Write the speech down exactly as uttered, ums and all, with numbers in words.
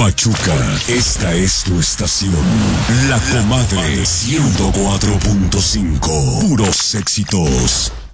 Pachuca, esta es tu estación. La Comadre ciento cuatro punto cinco. Puros éxitos.